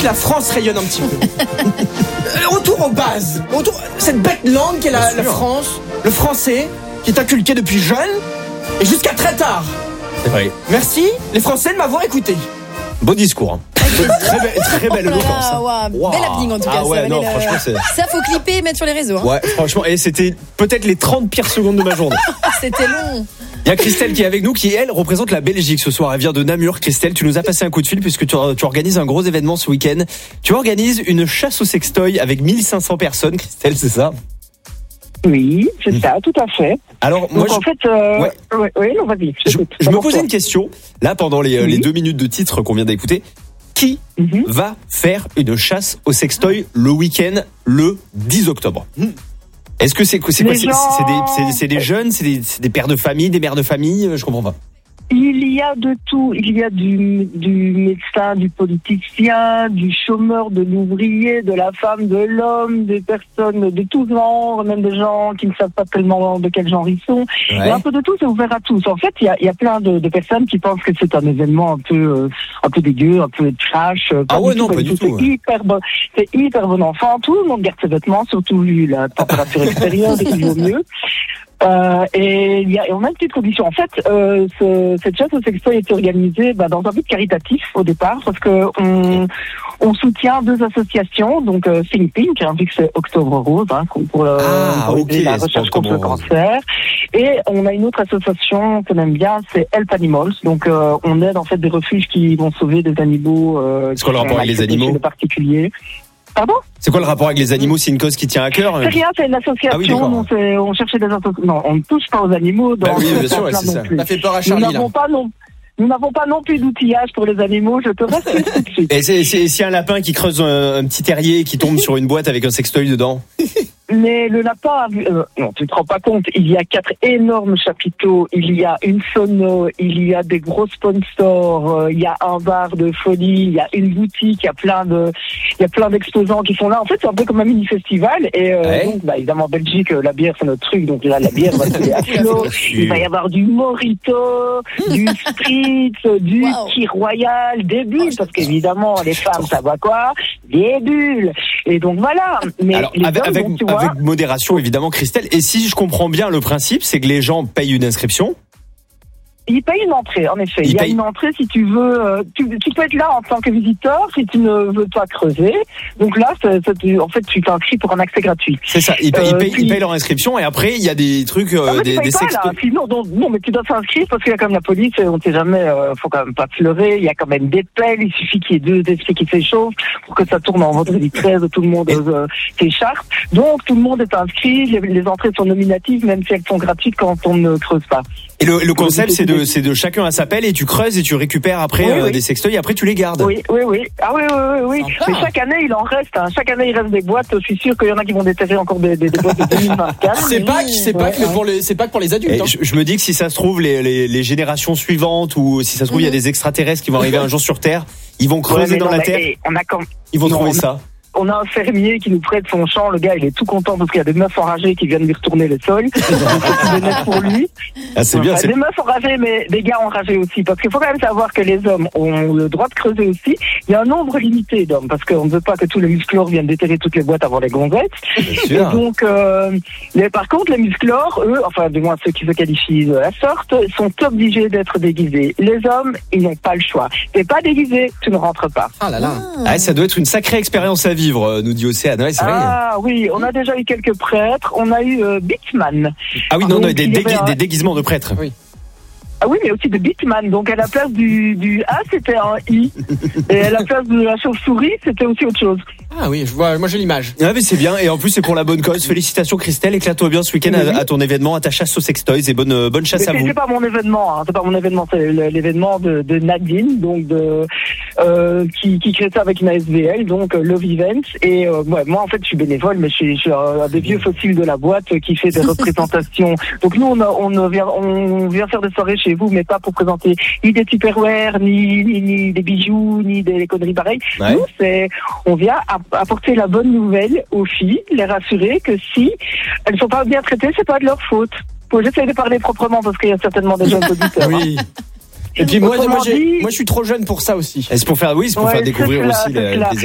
la France rayonne un petit peu. Retour aux bases. Cette bête langue qu'est la France, le français, qui est inculqué depuis jeune et jusqu'à très tard. C'est vrai. Merci les Français de m'avoir écouté. Beau discours. Hein. Très belle éloquence. Wow. Bel happening en tout cas. Franchement, ça faut clipper et mettre sur les réseaux. Hein. Ouais, franchement, et c'était peut-être les 30 pires secondes de ma journée. C'était long. Il y a Christelle qui est avec nous, qui elle représente la Belgique ce soir. Elle vient de Namur. Christelle, tu nous as passé un coup de fil puisque tu organises un gros événement ce week-end. Tu organises une chasse au sextoy avec 1500 personnes. Christelle, c'est ça? Oui, c'est ça, tout à fait. Alors, moi, donc, en fait, non, vas-y. Je me posais une question, là, pendant les 2 minutes de titre qu'on vient d'écouter. Qui va faire une chasse au sextoy le week-end, le 10 octobre? Est-ce que c'est quoi? C'est des jeunes, c'est des pères de famille, des mères de famille? Je comprends pas. Il y a de tout. Il y a du médecin, du politicien, du chômeur, de l'ouvrier, de la femme, de l'homme, des personnes de tous genres, même des gens qui ne savent pas tellement de quel genre ils sont. Ouais. Il y a un peu de tout, c'est ouvert à tous. En fait, il y a plein de personnes qui pensent que c'est un événement un peu dégueu, un peu trash. Pas du tout. C'est hyper bon enfant. Tout le monde garde ses vêtements, surtout vu la température extérieure, c'est toujours mieux. Et on a une petite condition. En fait, cette chasse au sextoy est organisée dans un but caritatif au départ, parce que on soutient 2 associations, donc Think Pink, vu que c'est Octobre Rose, pour aider la recherche contre le cancer, et on a une autre association qu'on aime bien, c'est Help Animals. Donc on aide en fait des refuges qui vont sauver des animaux. C'est quoi le rapport avec les animaux? De particuliers. Pardon? C'est quoi le rapport avec les animaux? C'est une cause qui tient à cœur? C'est rien, c'est une association. On cherchait des associations. Non, on ne touche pas aux animaux. Oui, bien sûr, c'est ça. Ça fait peur à Charlie. Nous n'avons pas non plus d'outillage pour les animaux, je te rassure tout de suite. Et s'il y a un lapin qui creuse un petit terrier et qui tombe sur une boîte avec un sextoy dedans? Mais le lapin, non, tu te rends pas compte, il y a 4 énormes chapiteaux, il y a une sono, il y a des gros sponsors, il y a un bar de folie, il y a une boutique, il y a plein d'exposants qui sont là. En fait, c'est un peu comme un mini-festival. Et donc, évidemment, Belgique, la bière, c'est notre truc. Donc là, la bière va se à flot. Il va y avoir du Morito, du Spritz, du Kir Royal, des bulles, parce qu'évidemment, les femmes, ça voit quoi? Des bulles. Et donc, voilà. Mais alors, avec modération, évidemment, Christelle. Et si je comprends bien le principe, c'est que les gens payent une inscription? Il paye une entrée, en effet. Il y a une entrée si tu veux. Tu peux être là en tant que visiteur si tu ne veux pas creuser. Donc là, en fait, tu t'inscris pour un accès gratuit. C'est ça. Ils payent leur inscription et après, il y a des trucs, des sextoys. Non, mais tu dois s'inscrire parce qu'il y a quand même la police. On ne sait jamais. Faut quand même pas pleurer. Il y a quand même des pelles. Il suffit qu'il y ait 2 esprits qui s'échauffent pour que ça tourne en vendredi 13. Tout le monde s'écharpe. Donc tout le monde est inscrit. Les entrées sont nominatives, même si elles sont gratuites quand on ne creuse pas. Et le concept, c'est de chacun à sa pelle et tu creuses et tu récupères après des sextoys et après tu les gardes. Oui. Ah oui. Mais chaque année, il en reste. Chaque année, il reste des boîtes. Je suis sûr qu'il y en a qui vont déterrer encore des boîtes de 2024. C'est pas que pour les adultes. Je me dis que si ça se trouve, les générations suivantes ou si ça se trouve, il y a des extraterrestres qui vont arriver un jour sur Terre, ils vont creuser dans la Terre. Ils vont trouver ça. On a un fermier qui nous prête son champ. Le gars, il est tout content parce qu'il y a des meufs enragées qui viennent lui retourner les sols. C'est des pour lui. Ah, c'est bien. Des meufs enragées, mais des gars enragés aussi. Parce qu'il faut quand même savoir que les hommes ont le droit de creuser aussi. Il y a un nombre limité d'hommes parce qu'on ne veut pas que tous les musclores viennent déterrer toutes les boîtes avant les gonzettes. Et donc, par contre, les musclores, eux, enfin, du moins ceux qui se qualifient de la sorte, sont obligés d'être déguisés. Les hommes, ils n'ont pas le choix. T'es pas déguisé, tu ne rentres pas. Ah là là. Ah, ça doit être une sacrée expérience à vivre. Nous dit Océane. Ouais, c'est vrai. Ah oui, on a déjà eu quelques prêtres. On a eu Bitman. Ah oui, non, des déguisements de prêtres. Oui. Ah oui, mais aussi de Bitman. Donc à la place du A, c'était un I. Et à la place de la chauve-souris, c'était aussi autre chose. Ah oui, moi j'ai l'image. Ah mais c'est bien, et en plus c'est pour la bonne cause. Félicitations Christelle, éclate-toi bien ce week-end à ton événement, à ta chasse aux sextoys, et bonne chasse à vous. C'est pas mon événement, c'est pas mon événement, c'est l'événement de Nadine, donc qui crée ça avec une ASBL, donc Love Events. Et moi en fait je suis bénévole, mais je suis un des vieux fossiles de la boîte qui fait des représentations. Donc nous on vient faire des soirées chez vous, mais pas pour présenter ni des Tupperware, ni des bijoux, ni des conneries pareilles. Ouais. Nous on vient apporter la bonne nouvelle aux filles, les rassurer que si elles sont pas bien traitées, c'est pas de leur faute. J'essaie de parler proprement parce qu'il y a certainement des jeunes auditeurs. Oui. Et puis moi je suis trop jeune pour ça aussi. C'est pour faire découvrir aussi les